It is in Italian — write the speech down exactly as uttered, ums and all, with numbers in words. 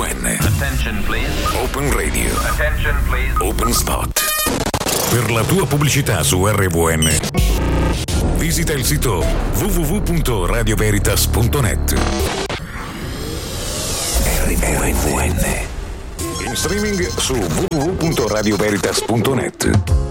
N. Attention please. Open Radio. Attention please. Open Spot. Per la tua pubblicità su R V N, visita il sito w w w punto radio veritas punto net. R V N. In streaming su w w w punto radio veritas punto net.